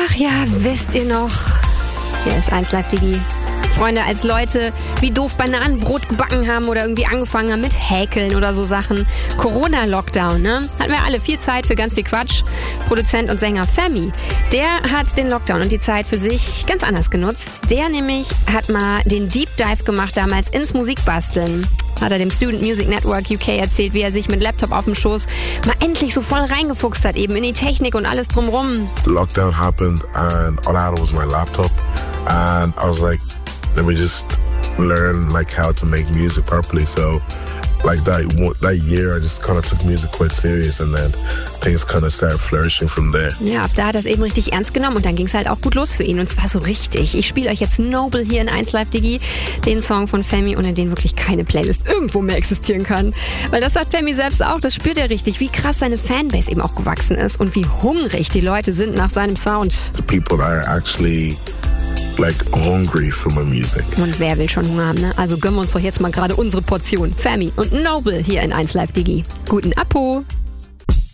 Ach ja, wisst ihr noch? Hier ist 1 Live Digi. Freunde, als Leute wie doof Bananenbrot gebacken haben oder irgendwie angefangen haben mit Häkeln oder so Sachen. Corona-Lockdown, ne? Hatten wir alle viel Zeit für ganz viel Quatsch. Produzent und Sänger Femi, der hat den Lockdown und die Zeit für sich ganz anders genutzt. Der nämlich hat mal den Deep Dive gemacht damals ins Musikbasteln. Hat er dem Student Music Network UK erzählt, wie er sich mit Laptop auf dem Schoß mal endlich so voll reingefuchst hat, eben in die Technik und alles drumrum. The lockdown happened and all I had was my laptop and I was like, let me just learn like how to make music properly. So like that year I just kind of took music quite serious and then things kind of started flourishing from there. Ja, ab da hat er es eben richtig ernst genommen und dann ging es halt auch gut los für ihn und zwar so richtig. Ich spiele euch jetzt Noble hier in 1 Live Digi, den Song von Femi, ohne den wirklich keine Playlist irgendwo mehr existieren kann. Weil das sagt Femi selbst auch, das spürt er richtig, wie krass seine Fanbase eben auch gewachsen ist und wie hungrig die Leute sind nach seinem Sound. The people are actually like hungry for my music. Und wer will schon Hunger haben, ne? Also gönnen wir uns doch jetzt mal gerade unsere Portion. Femi und Noble hier in 1 Live Digi. Guten Apo!